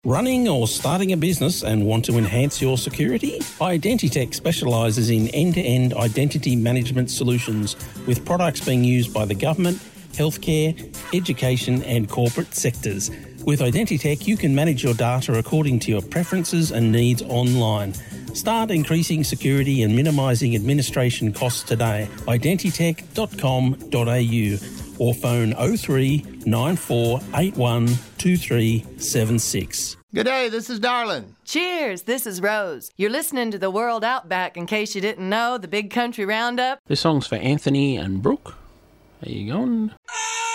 Running or starting a business and want to enhance your security? Identitech specialises in end-to-end identity management solutions with products being used by the government, healthcare, education and corporate sectors. With Identitech, you can manage your data according to your preferences and needs online. Start increasing security and minimising administration costs today. Identitech.com.au or phone 03 9481 2376. G'day, this is Darlin. Cheers, this is Rose. You're listening to the World Outback, in case you didn't know, the Big Country Roundup. This song's for Anthony and Brooke. How you going?